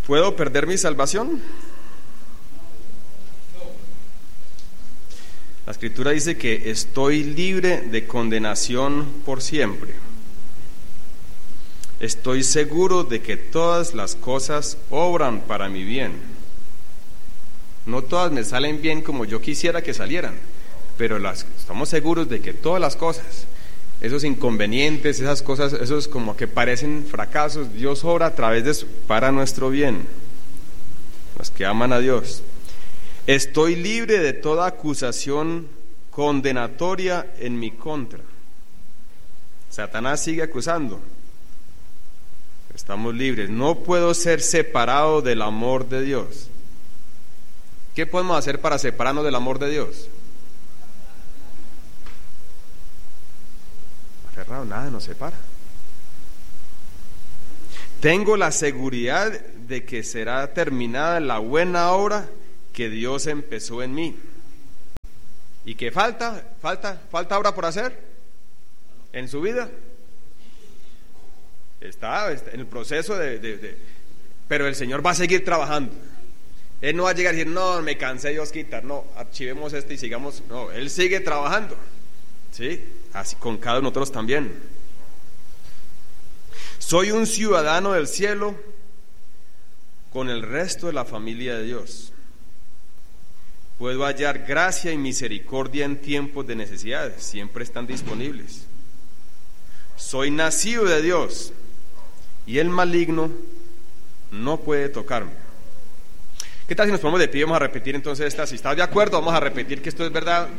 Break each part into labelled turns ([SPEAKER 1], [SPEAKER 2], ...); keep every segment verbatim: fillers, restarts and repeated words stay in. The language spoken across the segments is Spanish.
[SPEAKER 1] ¿Puedo perder mi salvación? La Escritura dice que estoy libre de condenación por siempre. Estoy seguro de que todas las cosas obran para mi bien. No todas me salen bien como yo quisiera que salieran, pero las, estamos seguros de que todas las cosas, esos inconvenientes, esas cosas, esos como que parecen fracasos, Dios obra a través de eso para nuestro bien, los que aman a Dios. Estoy libre de toda acusación condenatoria en mi contra. Satanás sigue acusando. Estamos libres. No puedo ser separado del amor de Dios. ¿Qué podemos hacer para separarnos del amor de Dios? Aferrado, nada nos separa. Tengo la seguridad de que será terminada la buena obra que Dios empezó en mí. ¿Y qué falta? ¿Falta, falta obra por hacer en su vida? Está, está en el proceso de, de, de... Pero el Señor va a seguir trabajando. Él no va a llegar a decir, no, me cansé, Dios quita, no, archivemos este y sigamos. No, Él sigue trabajando, ¿sí? Así con cada uno de nosotros también. Soy un ciudadano del cielo con el resto de la familia de Dios. Puedo hallar gracia y misericordia en tiempos de necesidades, siempre están disponibles. Soy nacido de Dios y el maligno no puede tocarme. ¿Qué tal si nos ponemos de pie? Vamos a repetir entonces esta. Si estás de acuerdo, vamos a repetir que esto es verdad.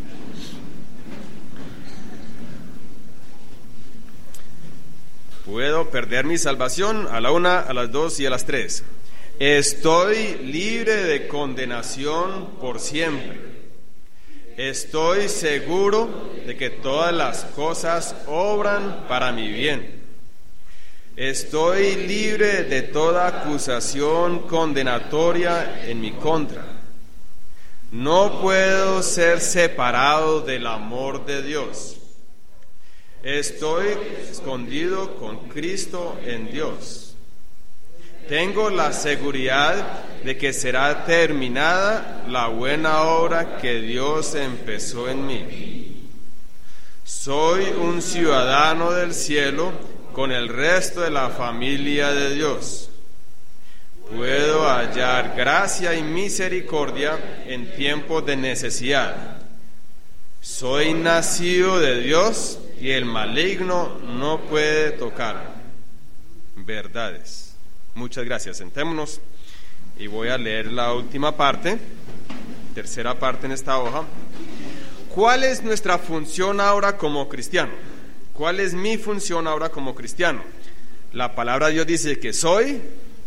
[SPEAKER 1] Puedo perder mi salvación a la una, a las dos y a las tres. Estoy libre de condenación por siempre. Estoy seguro de que todas las cosas obran para mi bien. Estoy libre de toda acusación condenatoria en mi contra. No puedo ser separado del amor de Dios. Estoy escondido con Cristo en Dios. Tengo la seguridad de que será terminada la buena obra que Dios empezó en mí. Soy un ciudadano del cielo con el resto de la familia de Dios. Puedo hallar gracia y misericordia en tiempos de necesidad. Soy nacido de Dios y el maligno no puede tocarme. Verdades. Muchas gracias. Sentémonos y voy a leer la última parte, tercera parte en esta hoja. ¿Cuál es nuestra función ahora como cristiano? ¿Cuál es mi función ahora como cristiano? La palabra de Dios dice que soy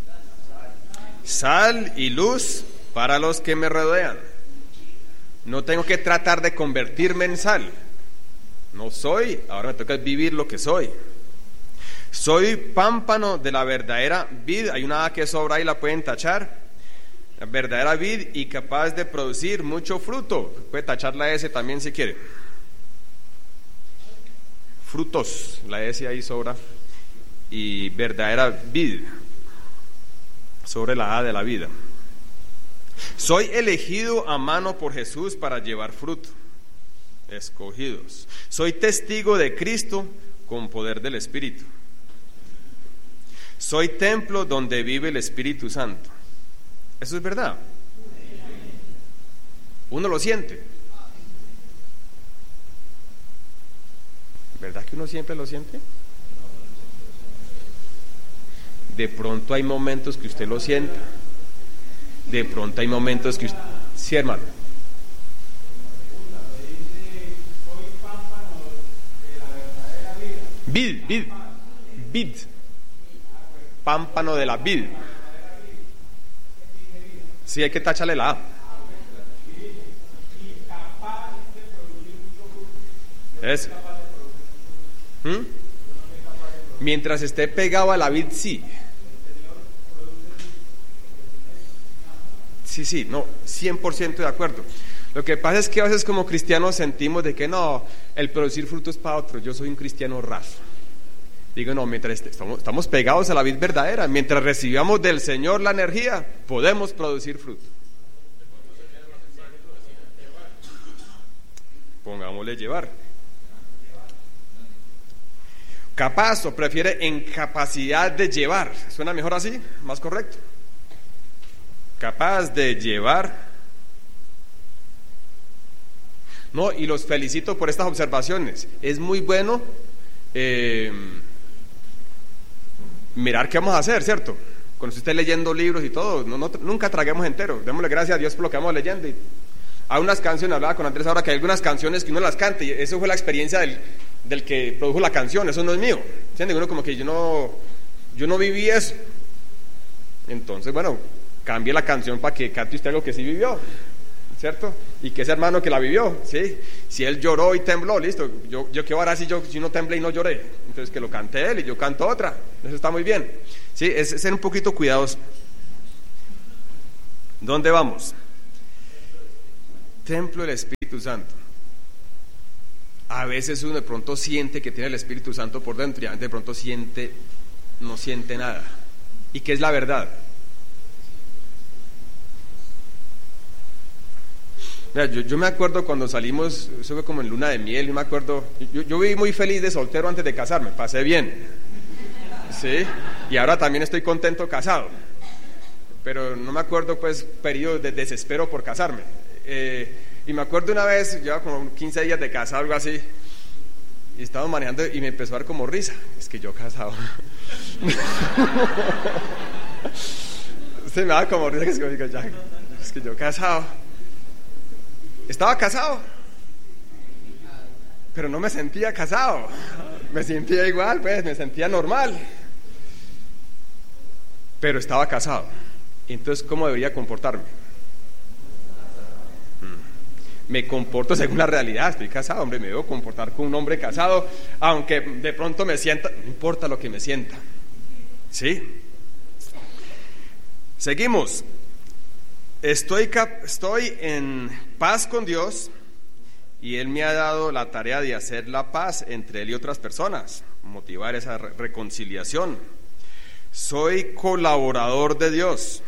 [SPEAKER 1] sal y luz para los que me rodean. No tengo que tratar de convertirme en sal. No soy, ahora me toca vivir lo que soy. Soy pámpano de la verdadera vid. Hay una A que sobra y la pueden tachar. La verdadera vid y capaz de producir mucho fruto. Puede tachar la S también si quiere. Frutos, la S ahí sobra. Y verdadera vid sobre la A de la vida. Soy elegido a mano por Jesús para llevar fruto. Escogidos. Soy testigo de Cristo con poder del Espíritu. Soy templo donde vive el Espíritu Santo. Eso es verdad. Uno lo siente. ¿Verdad que uno siempre lo siente? De pronto hay momentos que usted lo siente. De pronto hay momentos que usted... Sí, hermano. Vid, vid, vid. Pámpano de la vid. Sí, hay que tacharle la A. Eso. ¿Mm? Mientras esté pegado a la vid, sí. Sí, sí, no, cien por ciento de acuerdo. Lo que pasa es que a veces como cristianos sentimos de que no, el producir fruto es para otro. Yo soy un cristiano raso. Digo, no, mientras estamos, estamos pegados a la vid verdadera, mientras recibamos del Señor la energía, podemos producir fruto. Pongámosle llevar. Capaz o prefiere en capacidad de llevar. ¿Suena mejor así? ¿Más correcto? Capaz de llevar. No, y los felicito por estas observaciones. Es muy bueno eh, mirar qué vamos a hacer, ¿cierto? Cuando usted esté leyendo libros y todo, no, no, nunca traguemos entero. Démosle gracias a Dios por lo que vamos leyendo. Y hay unas canciones, hablaba con Andrés ahora, que hay algunas canciones que uno las canta, y eso fue la experiencia del, del que produjo la canción, eso no es mío. ¿Entienden? Uno como que yo no, yo no viví eso. Entonces, bueno, cambie la canción para que cante usted algo que sí vivió, ¿cierto? Y que ese hermano que la vivió, ¿sí? Si él lloró y tembló, listo, yo, yo qué hará si yo si no temblé y no lloré, entonces que lo cante él y yo canto otra, eso está muy bien, ¿sí? Es, es ser un poquito cuidadoso. ¿Dónde vamos? Templo del Espíritu Santo. A veces uno de pronto siente que tiene el Espíritu Santo por dentro y de pronto siente, no siente nada. ¿Y qué es la verdad? Mira, yo, yo me acuerdo cuando salimos, eso fue como en luna de miel, y me acuerdo, yo, yo viví muy feliz de soltero antes de casarme, pasé bien, ¿sí? Y ahora también estoy contento casado, pero no me acuerdo pues periodos de desespero por casarme. Eh, y me acuerdo una vez, llevaba como quince días de casado, algo así, y estaba manejando y me empezó a dar como risa. Es que yo casado. Se me daba como risa, que es que digo, ya, es que yo casado. Estaba casado, pero no me sentía casado. Me sentía igual, pues, me sentía normal. Pero estaba casado. Entonces, ¿cómo debería comportarme? Me comporto según la realidad. Estoy casado, hombre, me debo comportar como un hombre casado, aunque de pronto me sienta, no importa lo que me sienta, ¿sí? Seguimos. Estoy, cap- estoy en paz con Dios, y Él me ha dado la tarea de hacer la paz entre Él y otras personas, motivar esa re- reconciliación. Soy colaborador de Dios.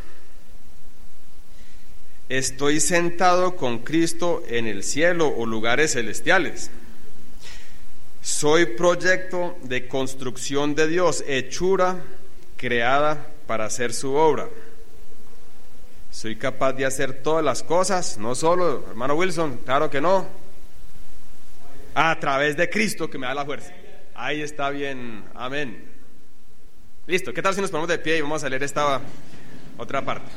[SPEAKER 1] Estoy sentado con Cristo en el cielo o lugares celestiales. Soy proyecto de construcción de Dios, hechura creada para hacer su obra. Soy capaz de hacer todas las cosas, no solo, hermano Wilson, claro que no, a través de Cristo que me da la fuerza. Ahí está bien, amén. Listo, ¿qué tal si nos ponemos de pie y vamos a leer esta otra parte?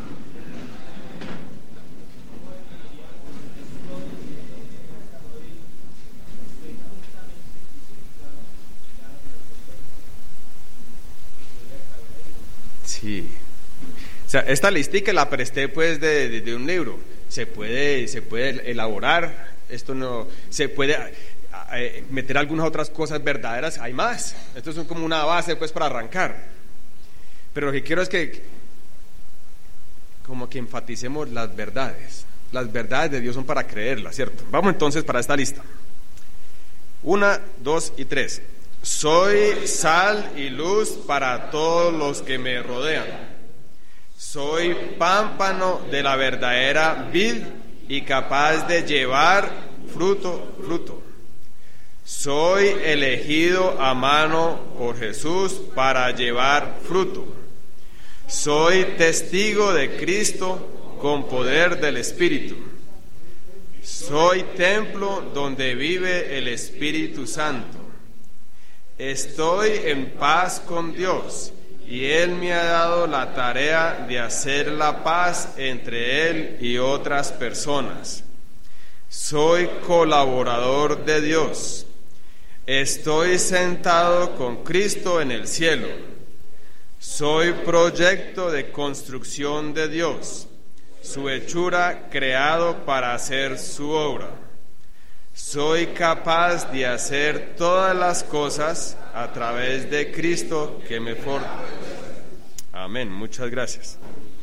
[SPEAKER 1] Sí. O sea, esta listica la presté pues de, de, de un libro. Se puede, se puede elaborar, esto no, se puede eh, meter algunas otras cosas verdaderas, hay más. Esto es como una base pues para arrancar. Pero lo que quiero es que como que enfaticemos las verdades. Las verdades de Dios son para creerlas, ¿cierto? Vamos entonces para esta lista. Una, dos y tres. Soy sal y luz para todos los que me rodean. Soy pámpano de la verdadera vid y capaz de llevar fruto, fruto. Soy elegido a mano por Jesús para llevar fruto. Soy testigo de Cristo con poder del Espíritu. Soy templo donde vive el Espíritu Santo. Estoy en paz con Dios, y Él me ha dado la tarea de hacer la paz entre Él y otras personas. Soy colaborador de Dios. Estoy sentado con Cristo en el cielo. Soy proyecto de construcción de Dios, su hechura creado para hacer su obra. Soy capaz de hacer todas las cosas a través de Cristo que me fortalece. Amén, muchas gracias.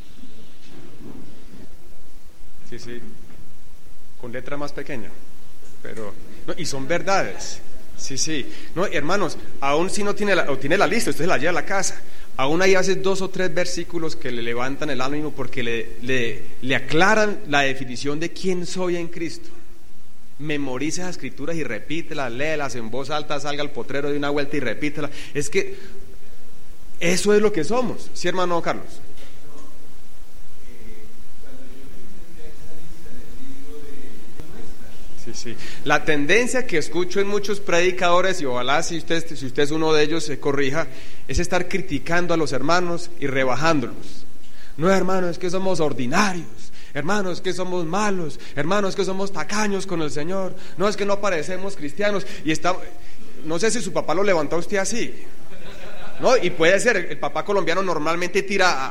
[SPEAKER 1] Sí, sí, con letra más pequeña, pero no, y son verdades, Sí, sí. No, hermanos, aún si no tiene la, o tiene la lista, usted se la lleva a la casa. Aún hay hace dos o tres versículos que le levantan el ánimo porque le, le, le aclaran la definición de quién soy en Cristo. Memorice esas escrituras y repítelas, léelas en voz alta, salga al potrero de una vuelta y repítelas. Es que eso es lo que somos, ¿sí, hermano Carlos? Sí, sí. La tendencia que escucho en muchos predicadores, y ojalá si usted, si usted es uno de ellos se corrija, es estar criticando a los hermanos y rebajándolos. No, hermano, es que somos ordinarios. Hermano, es que somos malos. Hermano, es que somos tacaños con el Señor. No, es que no parecemos cristianos. Y está, no sé si su papá lo levantó a usted así, ¿no? Y puede ser, el papá colombiano normalmente tira